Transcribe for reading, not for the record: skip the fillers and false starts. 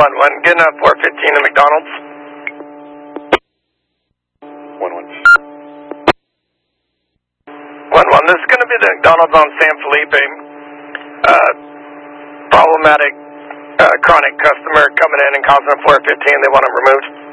1-1, getting up 415 to McDonald's. 1-1. 1-1, this is going to be the McDonald's on San Felipe. Problematic chronic customer coming in and causing a 415. They want him removed.